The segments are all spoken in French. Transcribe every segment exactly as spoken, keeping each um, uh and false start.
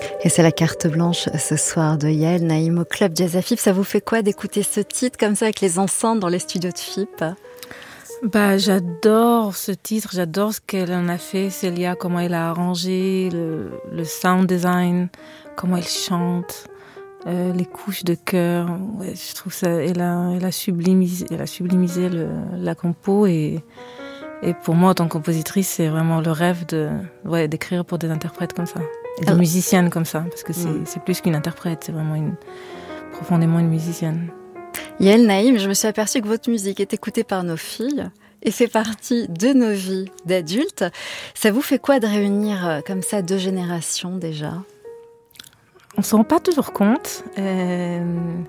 Et c'est la carte blanche ce soir de Yael Naïm au Club Jazz à F I P. Ça vous fait quoi d'écouter ce titre comme ça avec les enceintes dans les studios de F I P? Bah, j'adore ce titre, j'adore ce qu'elle en a fait, Célia, comment elle a arrangé, le, le sound design, comment elle chante, euh, les couches de chœur. Ouais, je trouve ça, elle a, elle a sublimisé, elle a sublimisé le, la compo et, et pour moi, en tant que compositrice, c'est vraiment le rêve de, ouais, d'écrire pour des interprètes comme ça, et des Alors, musiciennes comme ça, parce que c'est, mmh. c'est plus qu'une interprète, c'est vraiment une, profondément une musicienne. Yael Naïm, je me suis aperçue que votre musique est écoutée par nos filles et fait partie de nos vies d'adultes. Ça vous fait quoi de réunir comme ça deux générations déjà? On s'en rend pas toujours compte. Euh...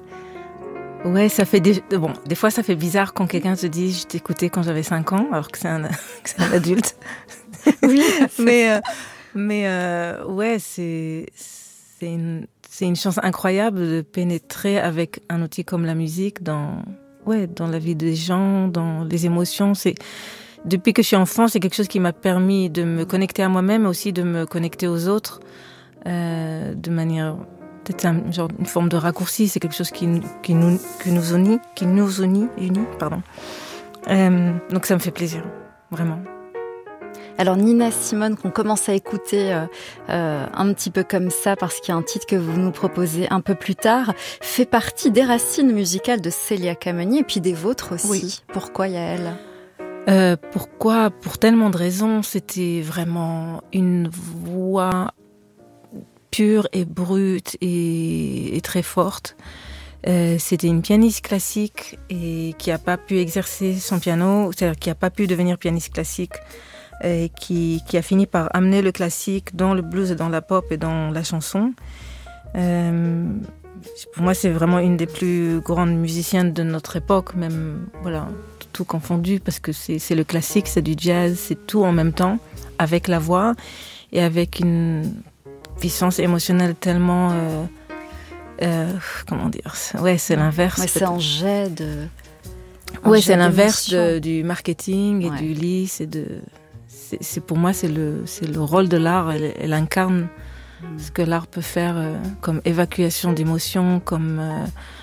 Ouais, ça fait des... Bon, des fois ça fait bizarre quand quelqu'un te dit je t'écoutais quand j'avais cinq ans alors que c'est un, que c'est un adulte. Oui, mais euh... mais euh... ouais, c'est c'est une c'est une chance incroyable de pénétrer avec un outil comme la musique dans ouais, dans la vie des gens, dans les émotions, c'est depuis que je suis enfant, c'est quelque chose qui m'a permis de me connecter à moi-même mais aussi de me connecter aux autres euh, de manière peut-être un, genre une forme de raccourci, c'est quelque chose qui qui nous qui nous unit, qui nous unit, unit pardon. Euh, donc ça me fait plaisir, vraiment. Alors Nina Simone, qu'on commence à écouter euh, euh, un petit peu comme ça, parce qu'il y a un titre que vous nous proposez un peu plus tard, fait partie des racines musicales de Célia Kameni et puis des vôtres aussi. Oui. Pourquoi Yael ? euh, Pourquoi ? Pour tellement de raisons. C'était vraiment une voix pure et brute et, et très forte. Euh, c'était une pianiste classique et qui n'a pas pu exercer son piano, c'est-à-dire qui n'a pas pu devenir pianiste classique. Et qui, qui a fini par amener le classique dans le blues et dans la pop et dans la chanson. Euh, pour moi, c'est vraiment une des plus grandes musiciennes de notre époque, même voilà, tout confondu, parce que c'est, c'est le classique, c'est du jazz, c'est tout en même temps, avec la voix et avec une puissance émotionnelle tellement... Euh, euh, comment dire ? Ouais, c'est l'inverse. Ouais, c'est un jet de... Oui, c'est l'inverse de, du marketing et ouais. du lisse et de... C'est, c'est pour moi, c'est le, c'est le rôle de l'art. Elle, elle incarne mmh. ce que l'art peut faire euh, comme évacuation d'émotions, comme euh,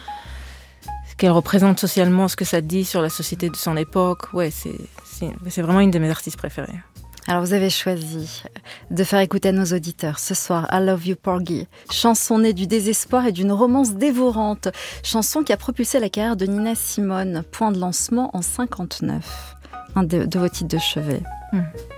ce qu'elle représente socialement, ce que ça dit sur la société de son époque. Ouais, c'est, c'est, c'est vraiment une de mes artistes préférées. Alors vous avez choisi de faire écouter à nos auditeurs ce soir I Love You Porgy, chanson née du désespoir et d'une romance dévorante, chanson qui a propulsé la carrière de Nina Simone, point de lancement en cinquante-neuf, un de, de vos titres de chevet. Mmh.